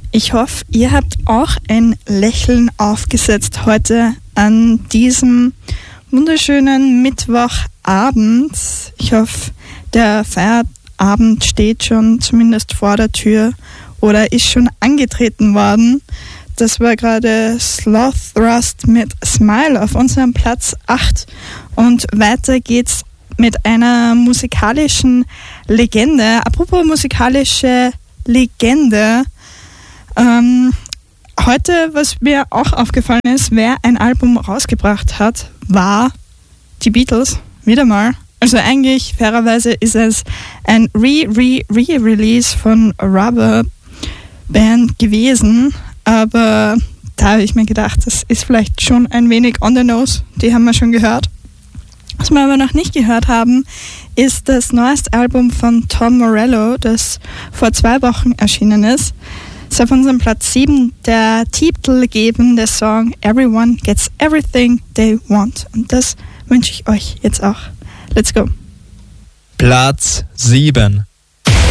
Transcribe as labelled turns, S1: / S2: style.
S1: Ich hoffe, ihr habt auch ein Lächeln aufgesetzt heute an diesem wunderschönen Mittwochabend. Ich hoffe, der Feierabend steht schon zumindest vor der Tür oder ist schon angetreten worden. Das war gerade Sloth Thrust mit Smile auf unserem Platz 8. Und weiter geht's mit einer musikalischen Legende. Apropos musikalische Legende. Heute, was mir auch aufgefallen ist, wer ein Album rausgebracht hat, war die Beatles. Wieder mal. Also eigentlich, fairerweise, ist es ein Re-Release von Rubber Band gewesen. Aber da habe ich mir gedacht, das ist vielleicht schon ein wenig on the nose. Die haben wir schon gehört. Was wir aber noch nicht gehört haben, ist das neueste Album von Tom Morello, das vor 2 Wochen erschienen ist. Es ist auf unserem Platz 7 der titelgebende Song Everyone Gets Everything They Want. Und das wünsche ich euch jetzt auch. Let's go.
S2: Platz 7.